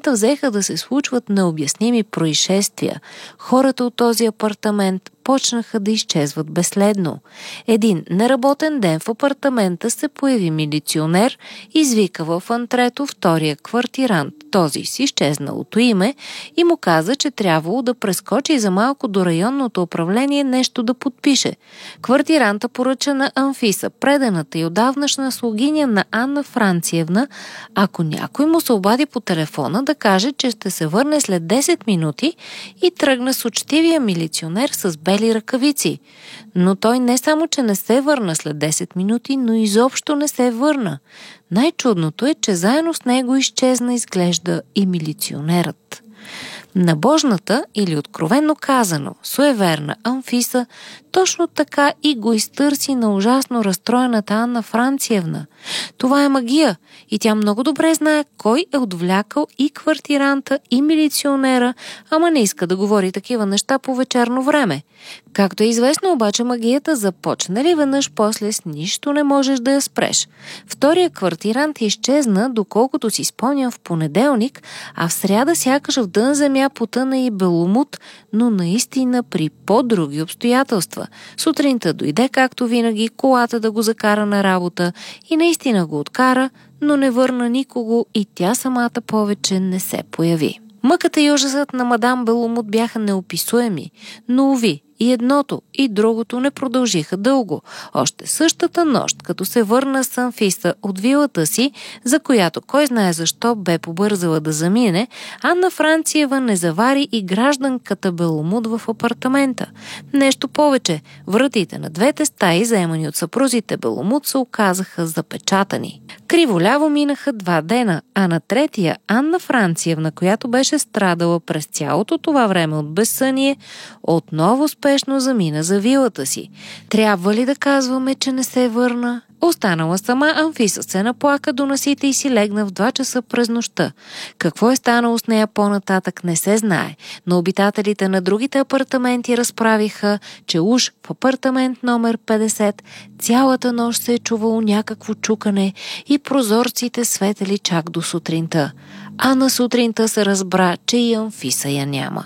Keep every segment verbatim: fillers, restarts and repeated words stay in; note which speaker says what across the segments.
Speaker 1: апартамента взеха да се случват необясними происшествия. Хората от този апартамент почнаха да изчезват безследно. Един неработен ден в апартамента се появи милиционер, извика в антрето втория квартирант, този с изчезналото име, и му каза, че трябвало да прескочи за малко до районното управление нещо да подпише. Квартиранта поръча на Анфиса, преданата и отдавнашна слугиня на Анна Франциевна, ако някой му се обади по телефона, да каже, че ще се върне след десет минути, и тръгна с учтивия милиционер с бели ръкавици. Но той не само, че не се върна след десет минути, но изобщо не се върна. Най-чудното е, че заедно с него изчезна, изглежда, и милиционерът. Набожната, или откровенно казано, суеверна Анфиса точно така и го изтърси на ужасно разстроената Анна Франциевна. Това е магия и тя много добре знае кой е отвлякал и квартиранта, и милиционера, ама не иска да говори такива неща по вечерно време. Както е известно обаче, магията започне ли веднъж, после с нищо не можеш да я спреш. Втория квартирант изчезна, доколкото си спомням, в понеделник, а в сряда сякаш в дън земя потъна и Беломут, но наистина при по-други обстоятелства. Сутринта дойде, както винаги, колата да го закара на работа и наистина го откара, но не върна никого и тя самата повече не се появи. Мъката и ужасът на мадам Беломут бяха неописуеми, но уви, и едното, и другото не продължиха дълго. Още същата нощ, като се върна с Анфиса от вилата си, за която кой знае защо бе побързала да замине, Анна Франциева не завари и гражданката Беломут в апартамента. Нещо повече, вратите на двете стаи, заемани от съпрузите Беломут, се оказаха запечатани. Криволяво минаха два дена, а на третия Анна Франциевна, която беше страдала през цялото това време от безсъние, отново спешно замина за вилата си. Трябва ли да казваме, че не се върна? Останала сама, Анфиса се наплака до носите и си легна в два часа през нощта. Какво е станало с нея по-нататък не се знае, но обитателите на другите апартаменти разправиха, че уж в апартамент номер петдесет цялата нощ се е чувало някакво чукане и прозорците светели чак до сутринта. А на сутринта се разбра, че и Анфиса я няма.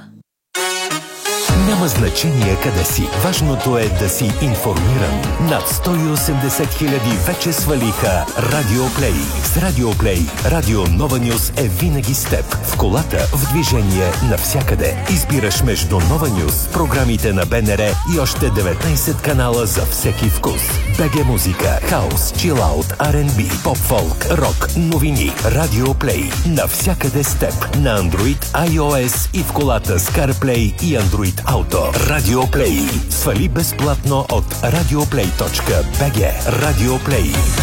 Speaker 2: Няма значение къде си. Важното е да си информиран. Над сто и осемдесет хиляди вече свалиха Радио Плей. С Радио Плей Радио Нова Нюз е винаги с теб. В колата, в движение, навсякъде. Избираш между Нова Нюз, програмите на БНР и още деветнайсет канала за всеки вкус. БГ музика, хаус, чилаут, Ар енд Би, поп-фолк, рок, новини. Радио Плей. Навсякъде с теб. На Android, iOS и в колата с CarPlay и Android Auto. Радио Плей. Свали безплатно от радиоплей точка би джи. Радио Плей.